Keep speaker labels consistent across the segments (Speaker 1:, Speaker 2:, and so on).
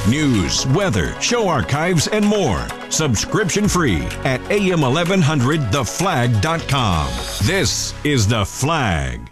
Speaker 1: News, weather, show archives, and more. Subscription free at am1100theflag.com. This is The Flag.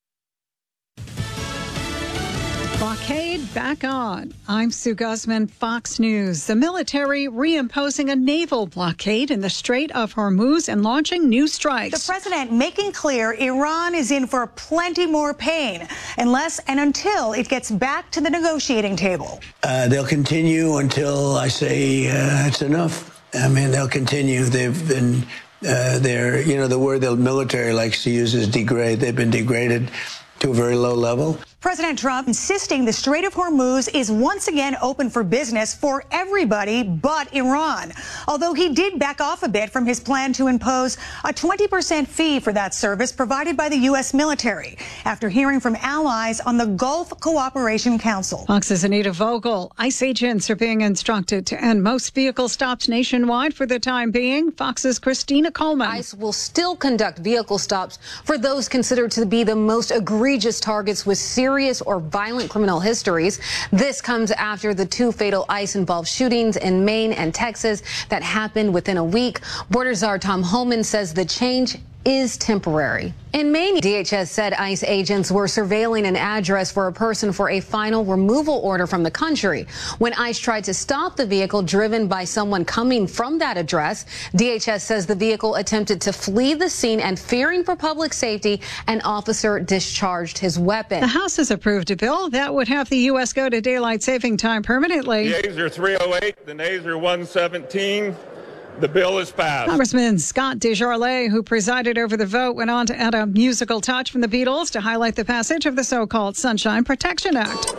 Speaker 2: Blockade back on. I'm Sue Guzman, Fox News. The military reimposing a naval blockade in the Strait of Hormuz and launching new strikes.
Speaker 3: The president making clear Iran is in for plenty more pain unless and until it gets back to the negotiating table.
Speaker 4: They'll continue until I say it's enough. I mean, they'll continue. They've been, the word the military likes to use is degrade. They've been degraded to a very low level.
Speaker 3: President Trump insisting the Strait of Hormuz is once again open for business for everybody but Iran. Although he did back off a bit from his plan to impose a 20% fee for that service provided by the U.S. military after hearing from allies on the Gulf Cooperation Council.
Speaker 2: Fox's Anita Vogel. ICE agents are being instructed to end most vehicle stops nationwide for the time being. Fox's Christina Coleman.
Speaker 5: ICE will still conduct vehicle stops for those considered to be the most egregious targets with serious or violent criminal histories. This comes after the 2 fatal ICE-involved shootings in Maine and Texas that happened within a week. Border Czar Tom Homan says the change is temporary. In Maine, DHS said ICE agents were surveilling an address for a person for a final removal order from the country. When ICE tried to stop the vehicle driven by someone coming from that address, DHS says the vehicle attempted to flee the scene and, fearing for public safety, an officer discharged his weapon.
Speaker 2: The House has approved a bill that would have the U.S. go to daylight saving time permanently.
Speaker 6: The yeas are 308, the nays are 117. The bill is passed.
Speaker 2: Congressman Scott DesJarlais, who presided over the vote, went on to add a musical touch from the Beatles to highlight the passage of the so-called Sunshine Protection Act.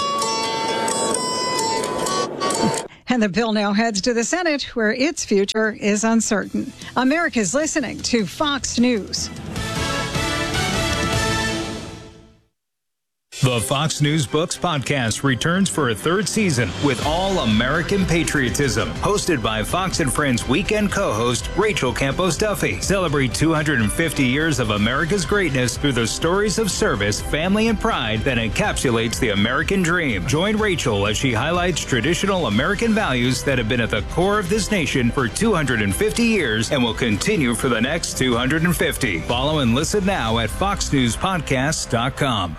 Speaker 2: And the bill now heads to the Senate, where its future is uncertain. America's listening to Fox News.
Speaker 7: The Fox News Books podcast returns for a 3rd season with all American patriotism. Hosted by Fox and Friends weekend co-host Rachel Campos Duffy. Celebrate 250 years of America's greatness through the stories of service, family, and pride that encapsulates the American dream. Join Rachel as she highlights traditional American values that have been at the core of this nation for 250 years and will continue for the next 250. Follow and listen now at foxnewspodcasts.com.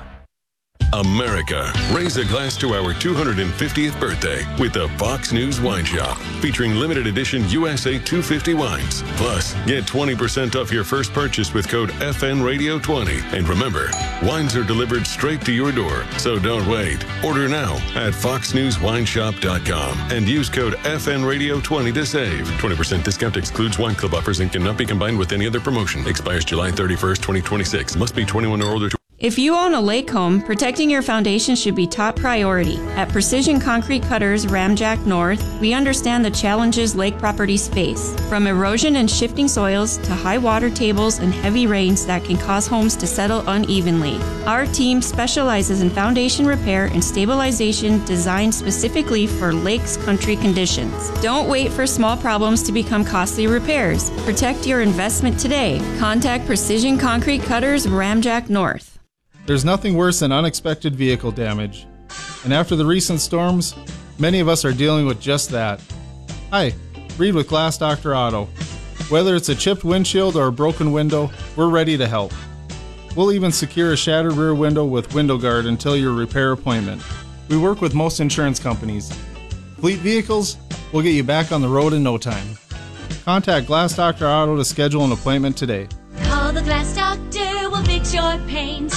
Speaker 8: America, raise a glass to our 250th birthday with the Fox News Wine Shop, featuring limited edition USA 250 wines. Plus, get 20% off your first purchase with code FNRadio20. And remember, wines are delivered straight to your door, so don't wait. Order now at foxnewswineshop.com and use code FNRadio20 to save. 20% discount excludes wine club offers and cannot be combined with any other promotion. Expires July 31st, 2026. Must be 21 or older.
Speaker 9: If you own a lake home, protecting your foundation should be top priority. At Precision Concrete Cutters Ramjack North, we understand the challenges lake properties face, from erosion and shifting soils to high water tables and heavy rains that can cause homes to settle unevenly. Our team specializes in foundation repair and stabilization designed specifically for lakes country conditions. Don't wait for small problems to become costly repairs. Protect your investment today. Contact Precision Concrete Cutters Ramjack North.
Speaker 10: There's nothing worse than unexpected vehicle damage. And after the recent storms, many of us are dealing with just that. Hi, Reed with Glass Doctor Auto. Whether it's a chipped windshield or a broken window, we're ready to help. We'll even secure a shattered rear window with Window Guard until your repair appointment. We work with most insurance companies. Fleet vehicles, we'll get you back on the road in no time. Contact Glass Doctor Auto to schedule an appointment today.
Speaker 11: Call the Glass Doctor, we'll fix your paint.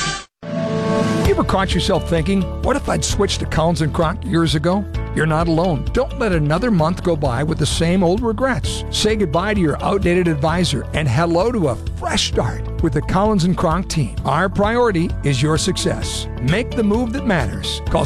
Speaker 12: You ever caught yourself thinking, what if I'd switched to Collins & Kronk years ago? You're not alone. Don't let another month go by with the same old regrets. Say goodbye to your outdated advisor and hello to a fresh start with the Collins & Kronk team. Our priority is your success. Make the move that matters. Call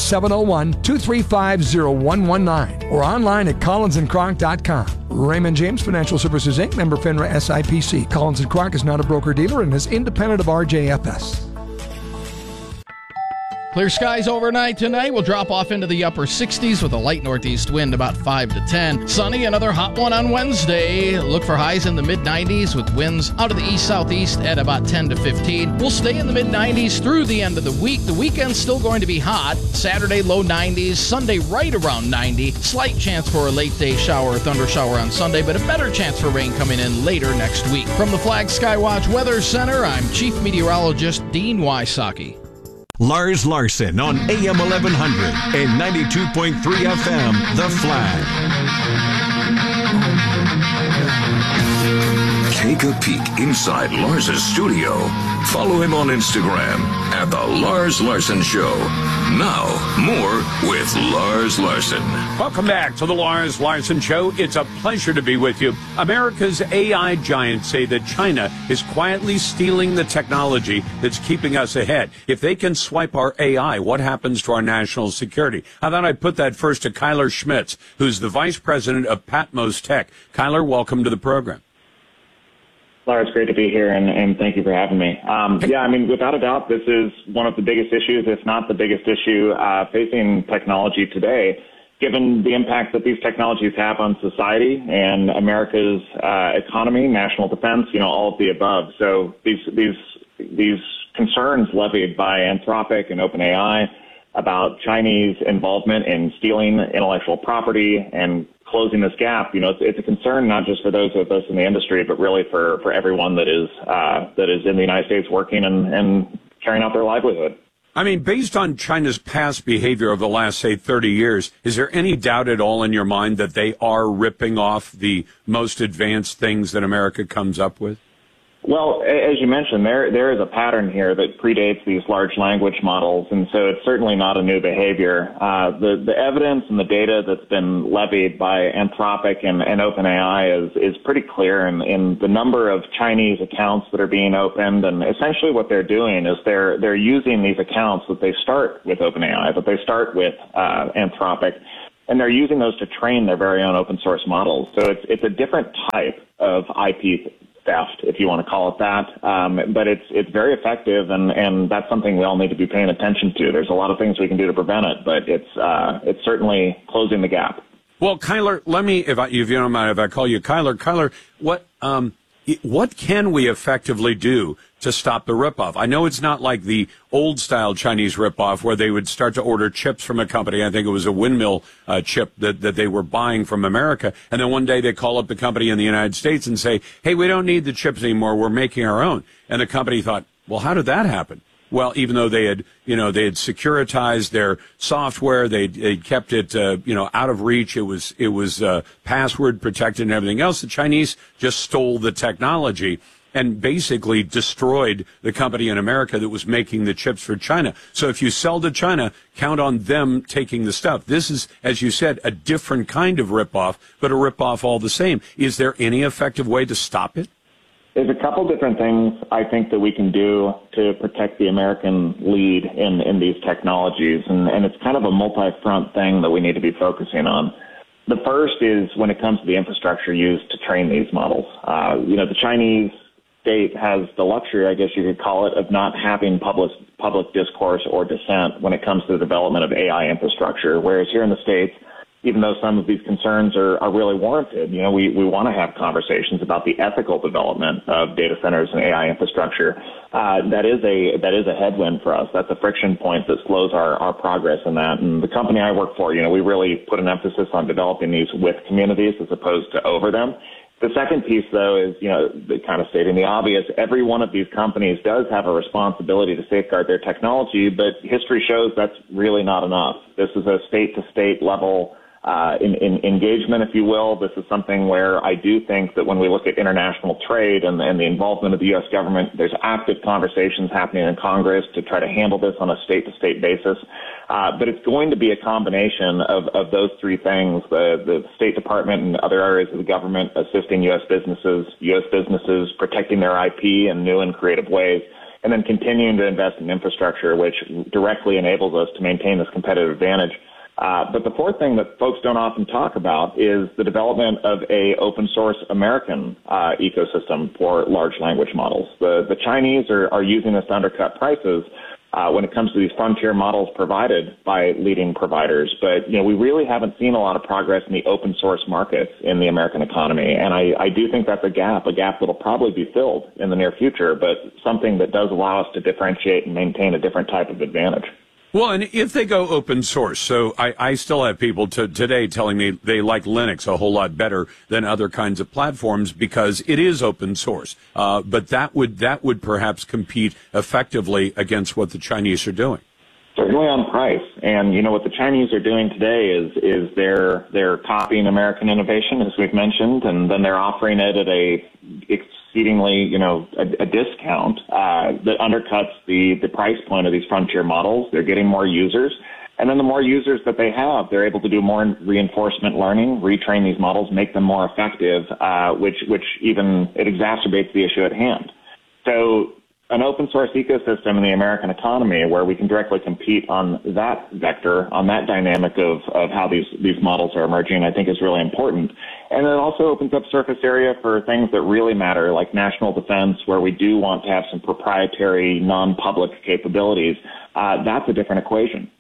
Speaker 12: 701-235-0119 or online at collinsandkronk.com. Raymond James Financial Services, Inc., member FINRA SIPC. Collins & Kronk is not a broker-dealer and is independent of RJFS.
Speaker 13: Clear skies overnight tonight. We'll drop off into the upper 60s with a light northeast wind about 5 to 10. Sunny, another hot one on Wednesday. Look for highs in the mid-90s with winds out of the east-southeast at about 10 to 15. We'll stay in the mid-90s through the end of the week. The weekend's still going to be hot. Saturday, low 90s. Sunday, right around 90. Slight chance for a late-day shower or thunder shower on Sunday, but a better chance for rain coming in later next week. From the Flag Skywatch Weather Center, I'm Chief Meteorologist Dean Wysocki.
Speaker 1: Lars Larson on AM 1100 and 92.3 FM, The Flag.
Speaker 14: Take a peek inside Lars's studio. Follow him on Instagram at The Lars Larson Show. Now, more with Lars Larson.
Speaker 15: Welcome back to The Lars Larson Show. It's a pleasure to be with you. America's AI giants say that China is quietly stealing the technology that's keeping us ahead. If they can swipe our AI, what happens to our national security? I thought I'd put that first to Kyler Schmitz, who's the vice president of Patmos Tech. Kyler, welcome to the program.
Speaker 16: Lars, great to be here, and thank you for having me. Yeah, I mean, without a doubt, this is one of the biggest issues, if not the biggest issue, facing technology today, given the impact that these technologies have on society and America's economy, national defense, all of the above. So these concerns levied by Anthropic and OpenAI about Chinese involvement in stealing intellectual property and closing this gap, it's a concern not just for those of us in the industry, but really for everyone that is in the United States working and carrying out their livelihood.
Speaker 15: I mean, based on China's past behavior over the last, say, 30 years, is there any doubt at all in your mind that they are ripping off the most advanced things that America comes up with?
Speaker 16: Well, as you mentioned, there is a pattern here that predates these large language models, and so it's certainly not a new behavior. The evidence and the data that's been levied by Anthropic and OpenAI is pretty clear in the number of Chinese accounts that are being opened, and essentially what they're doing is they're using these accounts that they start with OpenAI, that they start with Anthropic, and they're using those to train their very own open source models. So it's a different type of IP theft, if you want to call it that. But it's very effective, and that's something we all need to be paying attention to. There's a lot of things we can do to prevent it, but it's certainly closing the gap.
Speaker 15: Well, Kyler, let me, if you don't mind if I call you Kyler. Kyler, what can we effectively do to stop the ripoff? I know it's not like the old-style Chinese ripoff where they would start to order chips from a company. I think it was a windmill chip that they were buying from America. And then one day they call up the company in the United States and say, hey, we don't need the chips anymore. We're making our own. And the company thought, well, how did that happen? Well, even though they had securitized their software, they kept it, out of reach. It was password protected and everything else. The Chinese just stole the technology and basically destroyed the company in America that was making the chips for China. So if you sell to China, count on them taking the stuff. This is, as you said, a different kind of ripoff, but a ripoff all the same. Is there any effective way to stop it?
Speaker 16: There's a couple different things I think that we can do to protect the American lead in these technologies, and it's kind of a multi-front thing that we need to be focusing on. The first is when it comes to the infrastructure used to train these models. The Chinese state has the luxury, I guess you could call it, of not having public discourse or dissent when it comes to the development of AI infrastructure, whereas here in the States, even though some of these concerns are really warranted, we want to have conversations about the ethical development of data centers and AI infrastructure. That is a headwind for us. That's a friction point that slows our progress in that. And the company I work for, we really put an emphasis on developing these with communities as opposed to over them. The second piece, though, is, kind of stating the obvious. Every one of these companies does have a responsibility to safeguard their technology, but history shows that's really not enough. This is a state-to-state level in engagement, if you will. This is something where I do think that when we look at international trade and the involvement of the U.S. government, there's active conversations happening in Congress to try to handle this on a state-to-state basis. But it's going to be a combination of those three things, the State Department and other areas of the government assisting U.S. businesses protecting their IP in new and creative ways, and then continuing to invest in infrastructure, which directly enables us to maintain this competitive advantage. But the fourth thing that folks don't often talk about is the development of a open source American ecosystem for large language models. The Chinese are using this to undercut prices, when it comes to these frontier models provided by leading providers. But, we really haven't seen a lot of progress in the open source markets in the American economy. And I do think that's a gap that'll probably be filled in the near future, but something that does allow us to differentiate and maintain a different type of advantage.
Speaker 15: Well, and if they go open source, so I still have people today telling me they like Linux a whole lot better than other kinds of platforms because it is open source. But that would perhaps compete effectively against what the Chinese are doing.
Speaker 16: Certainly on price. And, what the Chinese are doing today is they're copying American innovation, as we've mentioned, and then they're offering it at a exceedingly, a discount that undercuts the price point of these frontier models. They're getting more users. And then the more users that they have, they're able to do more reinforcement learning, retrain these models, make them more effective, which even it exacerbates the issue at hand. So an open source ecosystem in the American economy where we can directly compete on that vector, on that dynamic of how these models are emerging, I think is really important. And it also opens up surface area for things that really matter, like national defense, where we do want to have some proprietary, non-public capabilities. That's a different equation.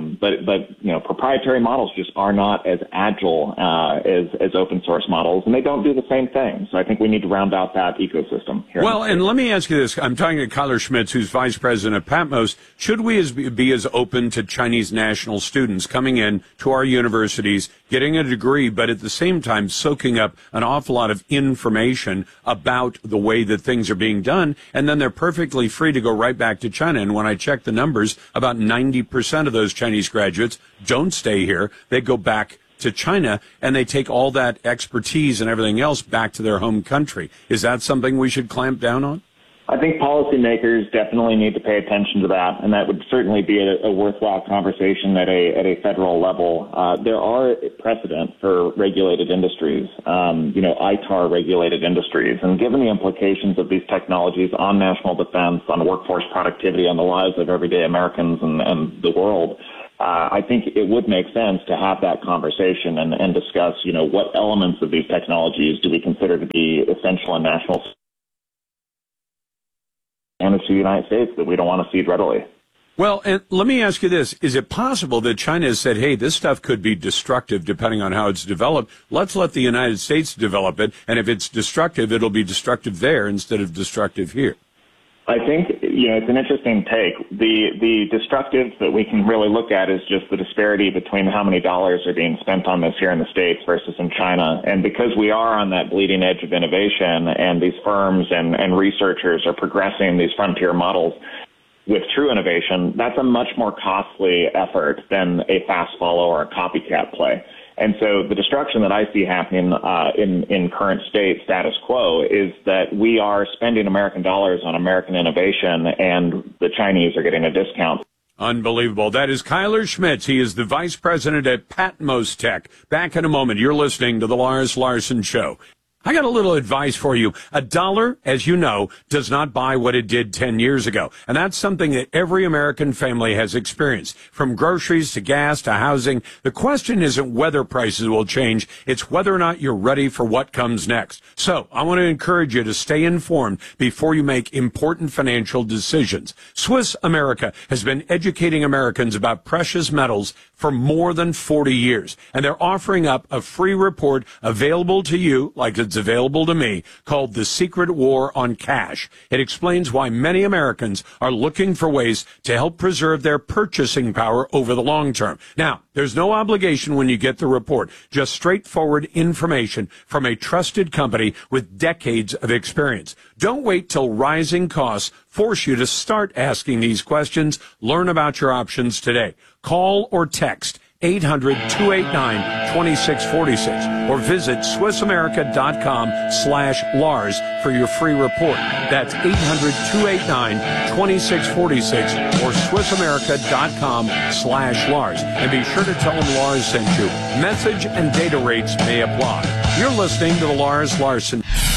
Speaker 16: But proprietary models just are not as agile as open source models, and they don't do the same thing. So I think we need to round out that ecosystem here.
Speaker 15: Well, and let me ask you this. I'm talking to Kyler Schmitz, who's vice president of Patmos. Should we be as open to Chinese national students coming in to our universities, getting a degree, but at the same time soaking up an awful lot of information about the way that things are being done, and then they're perfectly free to go right back to China? And when I check the numbers, about 90% of those Chinese graduates don't stay here. They go back to China, and they take all that expertise and everything else back to their home country. Is that something we should clamp down on?
Speaker 16: I think policymakers definitely need to pay attention to that, and that would certainly be a worthwhile conversation at a federal level. There are precedent for regulated industries, ITAR regulated industries, and given the implications of these technologies on national defense, on workforce productivity, on the lives of everyday Americans and the world, I think it would make sense to have that conversation and discuss, what elements of these technologies do we consider to be essential in national security and to the United States that we don't want to cede readily.
Speaker 15: Well, and let me ask you this. Is it possible that China has said, hey, this stuff could be destructive depending on how it's developed? Let's let the United States develop it, and if it's destructive, it'll be destructive there instead of destructive here.
Speaker 16: I think, it's an interesting take. The destructive that we can really look at is just the disparity between how many dollars are being spent on this here in the States versus in China. And because we are on that bleeding edge of innovation, and these firms and researchers are progressing these frontier models with true innovation, that's a much more costly effort than a fast follow or a copycat play. And so the destruction that I see happening in current state status quo is that we are spending American dollars on American innovation, and the Chinese are getting a discount.
Speaker 15: Unbelievable. That is Kyler Schmitz. He is the vice president at Patmos Tech. Back in a moment. You're listening to The Lars Larson Show. I got a little advice for you. A dollar, as you know, does not buy what it did 10 years ago. And that's something that every American family has experienced. From groceries to gas to housing, the question isn't whether prices will change. It's whether or not you're ready for what comes next. So I want to encourage you to stay informed before you make important financial decisions. Swiss America has been educating Americans about precious metals for more than 40 years. And they're offering up a free report available to you, like it's available to me, called The Secret War on Cash. It explains why many Americans are looking for ways to help preserve their purchasing power over the long term. Now, there's no obligation when you get the report, just straightforward information from a trusted company with decades of experience. Don't wait till rising costs force you to start asking these questions. Learn about your options today. Call or text 800-289-2646 or visit SwissAmerica.com/Lars for your free report. That's 800-289-2646 or SwissAmerica.com/Lars. And be sure to tell them Lars sent you. Message and data rates may apply. You're listening to The Lars Larson